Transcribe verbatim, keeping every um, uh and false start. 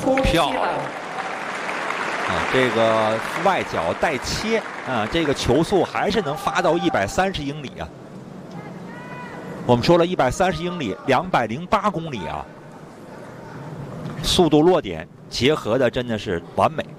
漂亮！啊，这个外角带切啊，这个球速还是能发到一百三十英里啊。我们说了，一百三十英里，两百零八公里啊，速度落点结合的真的是完美。